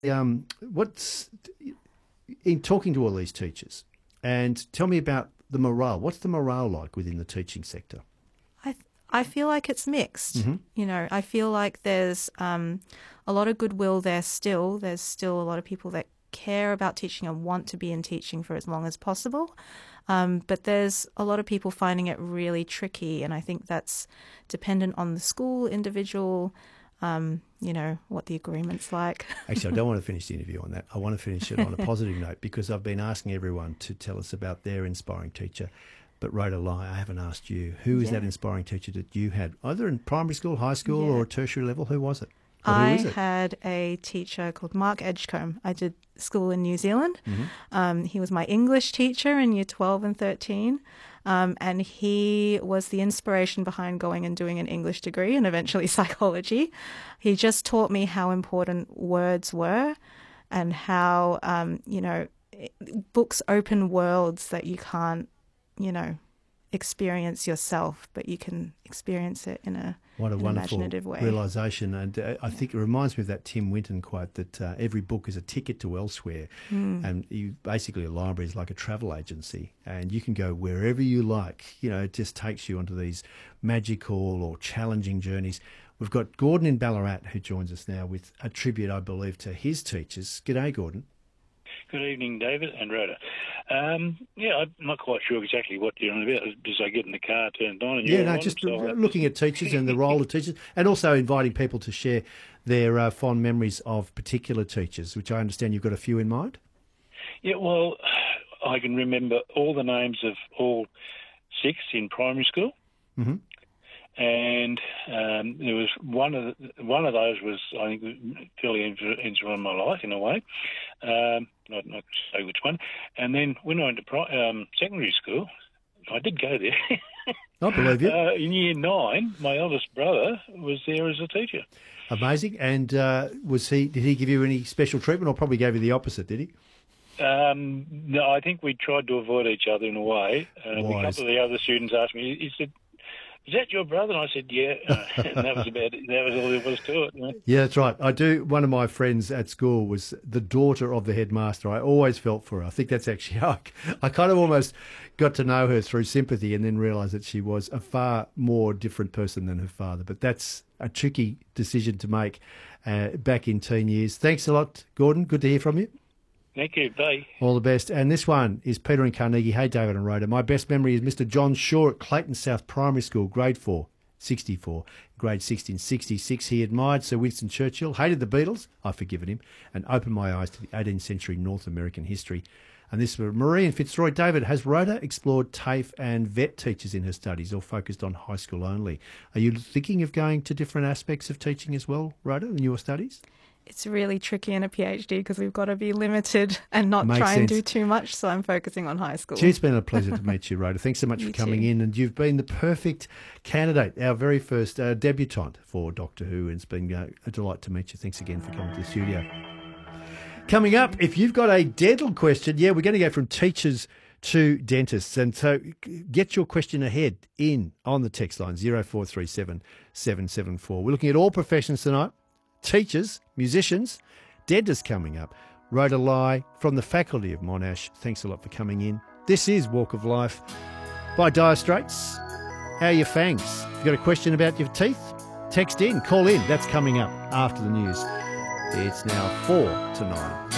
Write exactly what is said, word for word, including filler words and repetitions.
Um, what's in talking to all these teachers, and tell me about the morale. What's the morale like within the teaching sector? I th- I feel like it's mixed. Mm-hmm. You know, I feel like there's um, a lot of goodwill there still. There's still a lot of people that care about teaching and want to be in teaching for as long as possible. Um, but there's a lot of people finding it really tricky, and I think that's dependent on the school, individual, um, you know, what the agreement's like. Actually, I don't want to finish the interview on that. I want to finish it on a positive note, because I've been asking everyone to tell us about their inspiring teacher. But Rhoda Lai, I haven't asked you. Who is Yeah. that inspiring teacher that you had, either in primary school, high school, Yeah. or tertiary level? Who was it? Or who I is it? had a teacher called Mark Edgecombe. I did school in New Zealand. Mm-hmm. Um, he was my English teacher in year twelve and thirteen. Um, and he was the inspiration behind going and doing an English degree and eventually psychology. He just taught me how important words were and how, um, you know, books open worlds that you can't, you know, experience yourself, but you can experience it in a What a an wonderful imaginative way. realisation. And uh, I think it reminds me of that Tim Winton quote that uh, every book is a ticket to elsewhere. Mm. And you, basically a library is like a travel agency, and you can go wherever you like. You know, it just takes you onto these magical or challenging journeys. We've got Gordon in Ballarat who joins us now with a tribute, I believe, to his teachers. G'day, Gordon. Good evening, David and Rhoda. Um, yeah, I'm not quite sure exactly what you're on about. As I get in the car, turned on, and Yeah, you're no, on, just so uh, I- looking at teachers and the role of teachers, and also inviting people to share their uh, fond memories of particular teachers, which I understand you've got a few in mind. Yeah, well, I can remember all the names of all six in primary school, Mm-hmm. and um, there was one of the, one of those was I think fairly influential in my life in a way. Um, not not say which one. And then when I went to pri- um, secondary school, I did go there. I believe you. Uh, in year nine, my eldest brother was there as a teacher. Amazing. And uh, was he? Did he give you any special treatment, or probably gave you the opposite? Did he? Um, no, I think we tried to avoid each other in a way. Uh, a Wise. couple of the other students asked me, he said, "Is that your brother?" And I said, "Yeah." Uh, and that was about it. That was all there was to it. You know? Yeah, that's right. I do. One of my friends at school was the daughter of the headmaster. I always felt for her. I think that's actually how I, I kind of almost got to know her through sympathy, and then realised that she was a far more different person than her father. But that's a tricky decision to make uh, back in teen years. Thanks a lot, Gordon. Good to hear from you. Thank you. Bye. All the best. And this one is Peter in Carnegie. Hey, David and Rhoda. My best memory is Mister John Shaw at Clayton South Primary School, grade four, sixty-four, grade sixteen, sixty-six. He admired Sir Winston Churchill, hated the Beatles, I've forgiven him, and opened my eyes to the eighteenth century North American history. And this was Marie in Fitzroy. David, has Rhoda explored TAFE and vet teachers in her studies, or focused on high school only? Are you thinking of going to different aspects of teaching as well, Rhoda, in your studies? It's really tricky in a PhD because we've got to be limited and not Makes try and sense. do too much. So I'm focusing on high school. Gee, it's been a pleasure to meet you, Rhoda. Thanks so much You for coming too. in. And you've been the perfect candidate, our very first uh, debutante for Doctor Who. And it's been uh, a delight to meet you. Thanks again for coming to the studio. Coming up, if you've got a dental question, yeah, we're going to go from teachers to dentists. And so get your question ahead in on the text line, zero four three seven, seven seven four. We're looking at all professions tonight. Teachers, musicians, dentists coming up. Rhoda Lai from the faculty of Monash. Thanks a lot for coming in. This is Walk of Life by Dire Straits. How are your fangs? If you've got a question about your teeth, text in, call in. That's coming up after the news. It's now four to nine.